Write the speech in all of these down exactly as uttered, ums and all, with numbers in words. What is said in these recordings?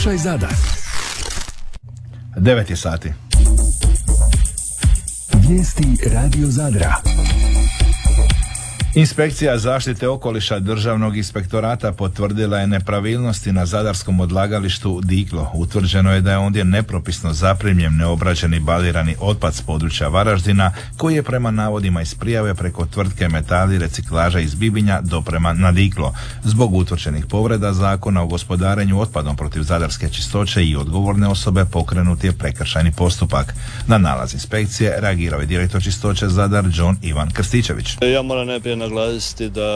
Slušaj Zadar. devet je sati. Vijesti Radio Zadra. Inspekcija zaštite okoliša Državnog inspektorata potvrdila je nepravilnosti na zadarskom odlagalištu Diklo. Utvrđeno je da je ondje nepropisno zaprimljen neobrađeni balirani otpad s područja Varaždina, koji je prema navodima iz prijave preko tvrtke Metali reciklaža iz Bibinja dopreman na Diklo. Zbog utvrđenih povreda Zakona o gospodarenju otpadom protiv zadarske čistoće i odgovorne osobe pokrenut je prekršajni postupak. Na nalaz inspekcije reagirao je direktor čistoće Zadar John Ivan Krstičević. Ja moram najprije naglasiti da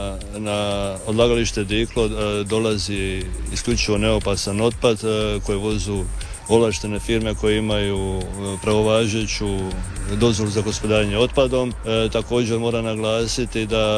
na odlagalište Diklo dolazi isključivo neopasan otpad koji vozu ovlaštene firme koje imaju pravovažeću dozvolu za gospodarenje otpadom. E, također moram naglasiti da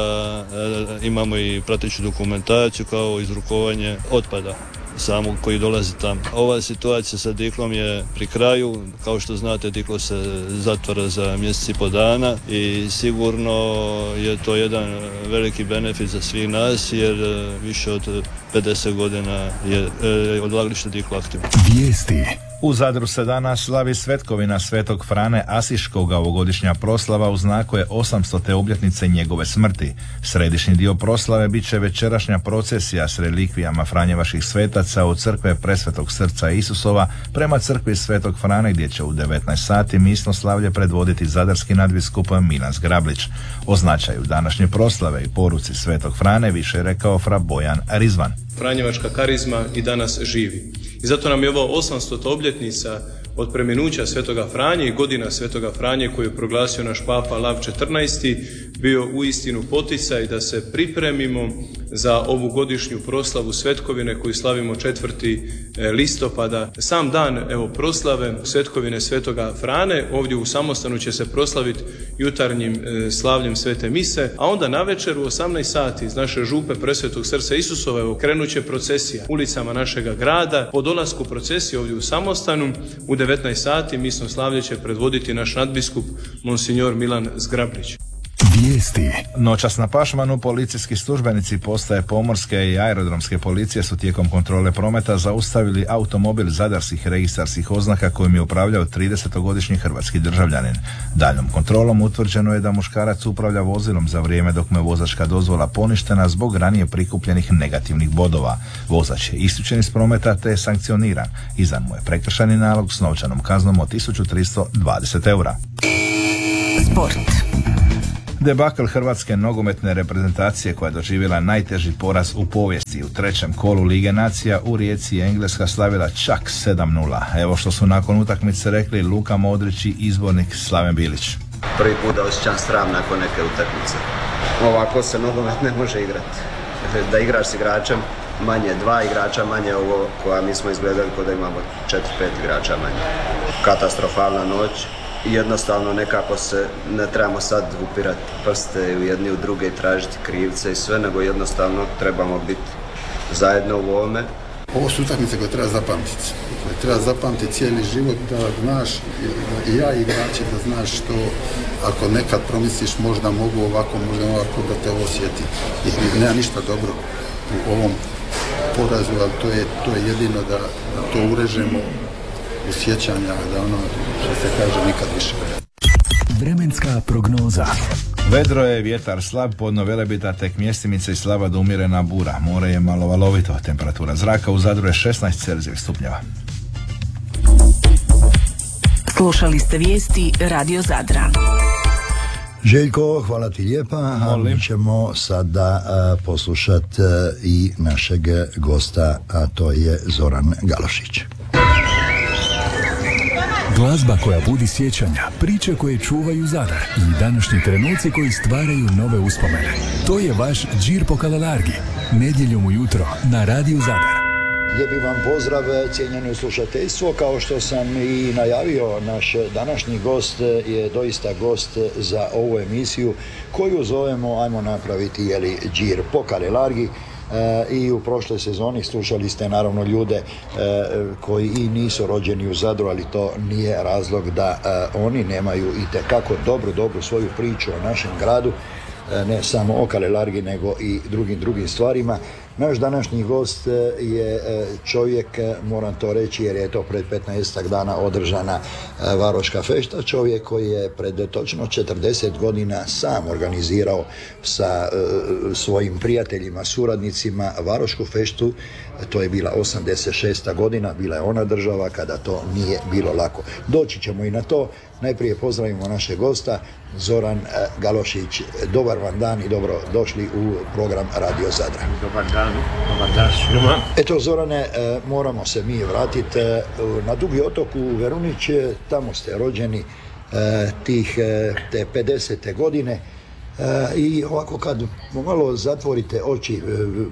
e, imamo i prateću dokumentaciju kao izrukovanje otpada samog koji dolazi tamo. Ova situacija sa Diklom je pri kraju. Kao što znate, Diklo se zatvara za mjesec i po dana i sigurno je to jedan veliki benefit za svih nas, jer više od pedeset godina je odlagalište Diklo aktivno. Vijesti. U Zadru se danas slavi svetkovina Svetog Frane Asiškoga. Ovogodišnja proslava u znaku je osamstote obljetnice njegove smrti. Središnji dio proslave bit će večerašnja procesija s relikvijama Franjevaških svetaca od crkve Presvetog srca Isusova prema crkvi Svetog Frane, gdje će u devetnaest sati misno slavlje predvoditi zadarski nadbiskup Milan Zgrablić. O značaju današnje proslave i poruci Svetog Frane više je rekao fra Bojan Rizvan. Franjevačka karizma i danas živi. I zato nam je ovo osamstota obljetnica od preminuća Svetoga Franje i godina Svetoga Franje koju je proglasio naš Papa Lav četrnaesti bio uistinu poticaj da se pripremimo za ovu godišnju proslavu svetkovine koju slavimo četvrti listopada. Sam dan evo proslave svetkovine Svetoga Frane ovdje u Samostanu će se proslaviti jutarnjim slavljem Svete mise, a onda navečer u osamnaest sati iz naše župe Presvetog srca Isusova evo krenut će procesija ulicama našega grada. Po dolasku procesije ovdje u Samostanu u devetnaest sati misno slavlje će predvoditi naš nadbiskup Monsignor Milan Zgrablić. Vijesti. Noćas na Pašmanu policijski službenici postaje pomorske i aerodromske policije su tijekom kontrole prometa zaustavili automobil zadarskih registarskih oznaka kojim je upravljao tridesetogodišnji hrvatski državljanin. Daljom kontrolom utvrđeno je da muškarac upravlja vozilom za vrijeme dok mu je vozačka dozvola poništena zbog ranije prikupljenih negativnih bodova. Vozač je isključen iz prometa te je sankcioniran. Izdan mu je prekršajni nalog s novčanom kaznom od tisuću tristo dvadeset eura. Sport. Debakl hrvatske nogometne reprezentacije koja je doživjela najteži poraz u povijesti. U trećem kolu Lige nacija u Rijeci je Engleska slavila čak sedam nula. Evo što su nakon utakmice rekli Luka Modrić i izbornik Slaven Bilić. Prvi put da osjećam sram nakon neke utakmice. Ovako se nogomet ne može igrati. Da igraš s igračem manje, dva igrača manje, ovo koja mi smo izgledali kod da imamo četiri pet igrača manje. Katastrofalna noć. I jednostavno nekako se ne trebamo sad upirati prste u jedni u druge i tražiti krivce i sve, nego jednostavno trebamo biti zajedno u ovome. Ovo su utakmice koje treba zapamtiti. Koje treba zapamtiti cijeli život, da znaš, i ja i igrači, da znaš što ako nekad promisliš možda mogu ovako, možda ovako, da te osjeti. I nema ništa dobro u ovom porazu, ali to je, to je jedino da, da to urežemo u sjećanja, da ono što se kaže nikad više. Vremenska prognoza. Vedro je, vjetar slab, podno Velebita, tek mjestimice i slaba do umjerena bura. More je malo valovito, temperatura zraka u Zadru je šesnaest celzijevih stupnjeva. Slušali ste vijesti Radio Zadra. Željko, hvala ti lijepa. Molim. Mi ćemo sada uh, poslušati uh, i našeg gosta, a to je Zoran Galošić. Glazba koja budi sjećanja, priče koje čuvaju Zadar i današnji trenuci koji stvaraju nove uspomene. To je vaš Džir po Kalelargi, nedjeljom ujutro na Radiju Zadar. Lijepi vam pozdrav, cijenjeno slušateljstvo. Kao što sam i najavio, naš današnji gost je doista gost za ovu emisiju koju zovemo Ajmo napraviti jeli Džir po Kalelargi. E, i u prošloj sezoni slušali ste naravno ljude e, koji i nisu rođeni u Zadru, ali to nije razlog da e, oni nemaju itekako dobru, dobru svoju priču o našem gradu, e, ne samo o Kalelargi nego i drugim drugim stvarima. Naš današnji gost je čovjek, moram to reći jer je to pred petnaestak dana održana Varoška fešta, čovjek koji je pred točno četrdeset godina sam organizirao sa svojim prijateljima, suradnicima Varošku feštu. To je bila osamdeset šesta godina, bila je ona država kada to nije bilo lako. Doći ćemo i na to. Najprije pozdravimo našeg gosta, Zoran Galošić. Dobar vam dan i dobro došli u program Radio Zadra. Dobar dan, dobar dan svima. Eto, Zorane, moramo se mi vratiti na Dugi otok u Verunić. Tamo ste rođeni tih te pedesete godine. I ovako kad malo zatvorite oči,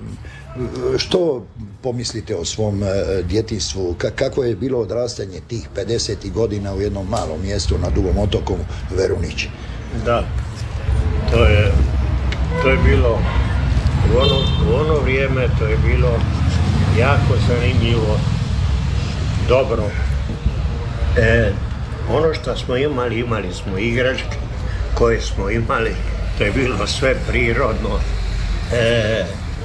što pomislite o svom djetinjstvu? Kako je bilo odrastanje tih pedesetih godina u jednom malom mjestu na Dugom otoku Verunić? Da, to je, to je bilo u ono, u ono vrijeme, to je bilo jako zanimljivo, dobro. E, ono što smo imali, imali smo igračke koje smo imali, to je bilo sve prirodno. E,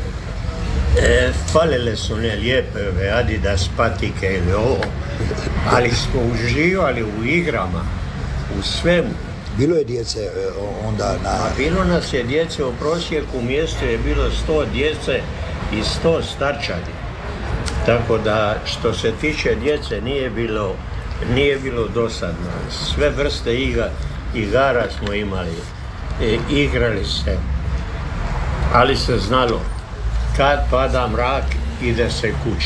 E, falile su ne lijepe ove Adidas patike ili ovo, ali smo uživali u igrama, u svemu. Bilo je djece onda na... A bilo nas je djece, u prosjeku u mjestu je bilo sto djece i sto starčadi. Tako da što se tiče djece nije bilo, nije bilo dosadno. Sve vrste iga, igara smo imali, e, igrali se, ali se znalo. Kad pada mrak, ide se kući.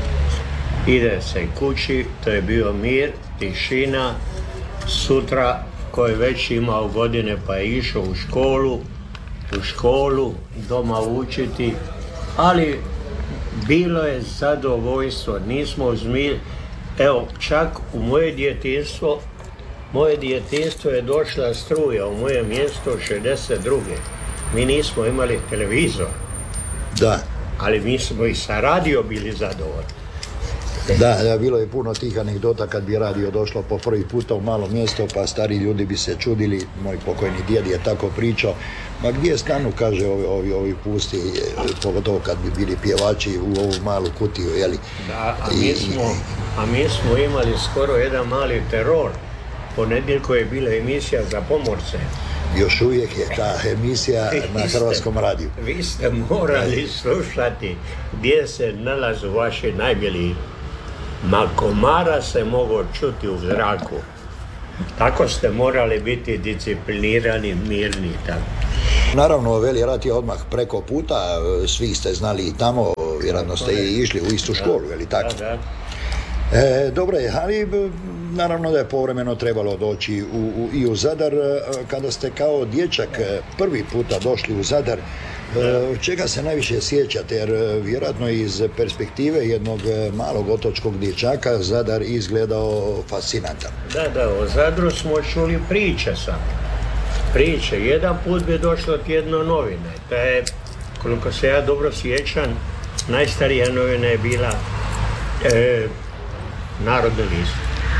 Ide se kući, to je bio mir, tišina. Sutra, ko je već imao godine pa je išao u školu, u školu, doma učiti, ali bilo je zadovoljstvo, nismo uzmili. Evo, čak u moje djetinjstvo, moje djetinjstvo je došla struja u moje mjesto šezdeset druge. Mi nismo imali televizor. Da. Ali mi smo i sa radio bili zadovoljni. Da, da, bilo je puno tih anegdota kad bi radio došlo po prvi puta u malo mjesto, pa stari ljudi bi se čudili, moj pokojni djed je tako pričao, ma gdje stanu, kaže, ovi, ovi, ovi pusti, pogotovo kad bi bili pjevači u ovu malu kutiju, jeli? Da, a mi smo, a mi smo imali skoro jedan mali teror. Ponedjeljko je bila emisija za pomorce. Još uvijek je ta emisija na Hrvatskom radiju. Vi ste morali slušati gdje se nalazu vaši najbolji. Ma komara se moglo čuti u zraku. Tako ste morali biti disciplinirani, mirni. Tako. Naravno, Veli rat je odmah preko puta, svi ste znali i tamo, vjerojatno ste i išli u istu školu, je li tako? Da, da. E, dobro je, ali naravno da je povremeno trebalo doći u, u, i u Zadar. Kada ste kao dječak prvi puta došli u Zadar, e, čega se najviše sjećate? Jer vjerojatno iz perspektive jednog malog otočkog dječaka Zadar izgledao fascinantan. Da, da, o Zadru smo čuli priče sam. Priče. Jedan put bi došlo tjedno novine. To je, koliko se ja dobro sjećam, najstarija novina je bila e, Narodni list.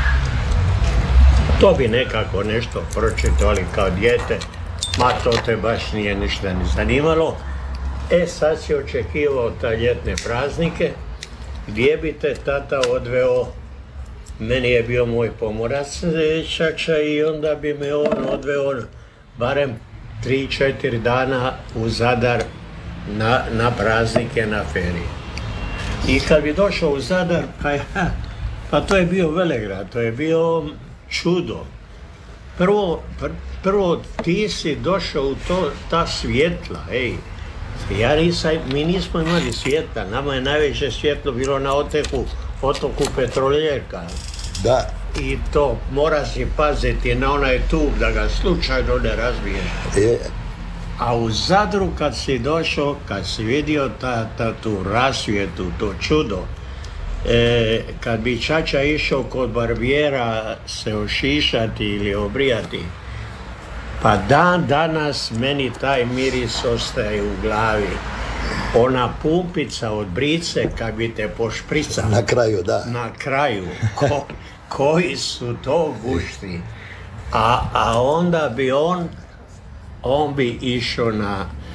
To bi nekako nešto pročitali kao dijete, ma to te baš nije ništa ni zanimalo. E, sad si očekivao ta ljetne praznike, gdje bi te tata odveo. Meni je bio moj pomorac čača i onda bi me on odveo barem tri četiri dana u Zadar na, na praznike, na feriji. I kad bi došao u Zadar, pa ja, Pa to je bio velegrad, to je bio čudo. Prvo, pr, prvo ti si došao u to, ta svjetla, ej. Ja nisam, mi nismo imali svjetla, nama je najveće svjetlo bilo na otoku, otoku Petroljerka. Da. I to mora si paziti na onaj tub da ga slučajno ne razbiješ. Je. A u Zadru kad si došao, kad si vidio ta, ta, tu rasvjetu, to čudo, E, kad bi čača išao kod barbijera se ošišati ili obrijati, pa dan danas meni taj miris ostaje u glavi. Ona pumpica od brice kad bi te pošpricao. Na kraju, da. Na kraju. Ko, koji su to gušti. A, a onda bi on, on bi išao na,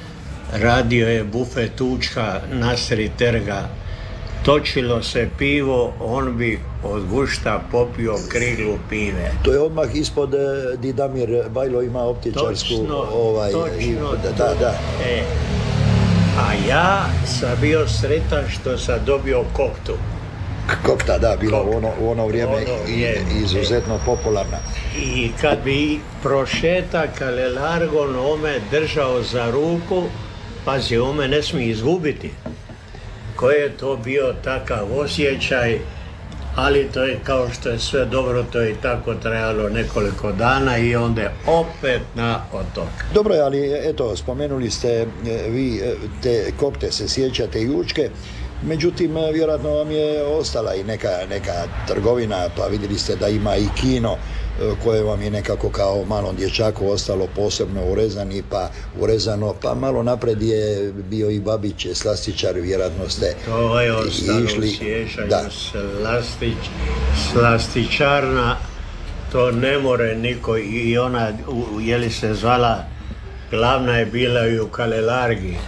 radio je bufet Tučka nasred trga, točilo se pivo, on bi od gušta popio kriglu pive. To je odmah ispod eh, di Damir Bajlo ima optičarsku. Točno, ovaj, točno, i, da, da, da. E, a ja sam bio sretan što sam dobio koktu. Kokta, da, bila u ono, u ono vrijeme Ono i, je, izuzetno e. popularna. I kad bi prošeta Kalelargon ome držao za ruku, pazi, ome ne smije izgubiti. Koji je to bio takav osjećaj, ali to je kao što je sve dobro, to je tako trajalo nekoliko dana i onda je opet na otok. Dobro je, ali eto, spomenuli ste e, vi e, te kokte, se sjećate i Učke, međutim, e, vjerojatno vam je ostala i neka, neka trgovina, pa vidjeli ste da ima i kino, e, koje vam je nekako kao malom dječaku ostalo posebno urezani, pa urezano, pa malo napred je bio i Babić, slastičar, vjerojatno ste To je ostalo išli. u sjećanju, Da. slastič, slastičarna, to ne more niko, i ona, u, je li se zvala, glavna je bila i u Kalelargi.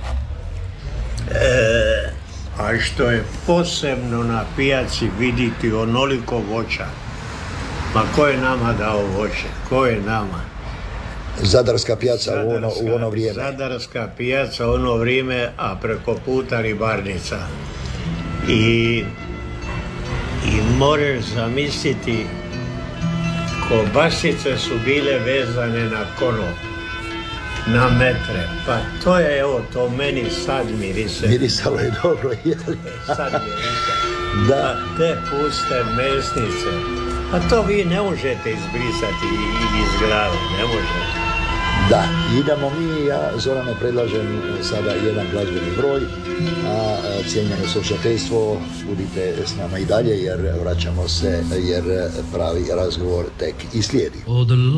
E, a što je posebno na pijaci vidjeti onoliko voća. Ma ko je nama dao voće? Ko je nama? Zadarska pijaca u ono, u ono vrijeme. Zadarska pijaca u ono vrijeme, a preko puta ribarnica. I, i možeš zamisliti, kobasice su bile vezane na konop, na metre. Pa to je, evo, to meni sad mirise. Mirisalo je dobro, jeli? Sad mirise. Da. Pa te puste mesnice, pa to vi ne možete izbrisati iz glave, ne možete. Da, idemo mi, ja Zorane predlažem sada jedan glazbeni broj, a cijenjeno slušateljstvo budite s nama i dalje jer vraćamo se, jer pravi razgovor tek i slijedi.